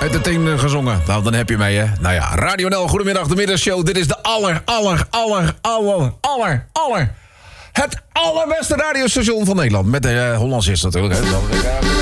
uit de teen gezongen. Nou, dan heb je mij, hè. Nou ja, Radio NL, goedemiddag, de middagshow. Dit is de het allerbeste radiostation van Nederland. Met de Hollands is natuurlijk, hè.